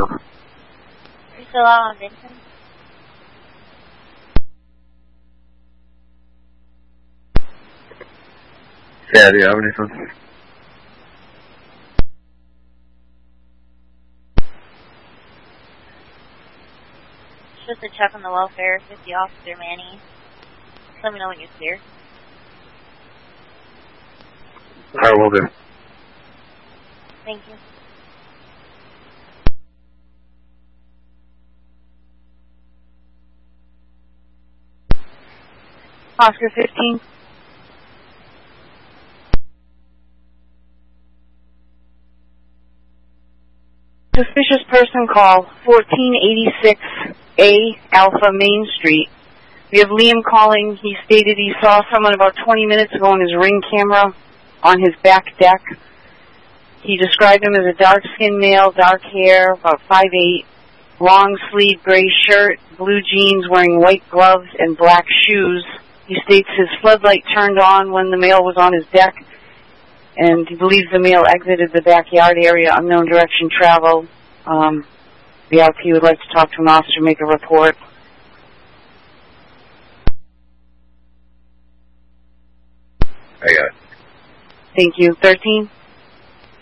now. Are you still out on Vincent? Yeah, do you have anything? Just a check on the welfare, 50 Officer Manny. Let me know when you're clear. Alright, will do. Thank you. Oscar 15. Suspicious person call, 1486A Alpha Main Street. We have Liam calling. He stated he saw someone about 20 minutes ago on his Ring camera on his back deck. He described him as a dark-skinned male, dark hair, about 5'8", long-sleeved gray shirt, blue jeans, wearing white gloves, and black shoes. He states his floodlight turned on when the male was on his deck, and he believes the male exited the backyard area, unknown direction travel. The LP would like to talk to an officer, make a report. I got it. Thank you. 13?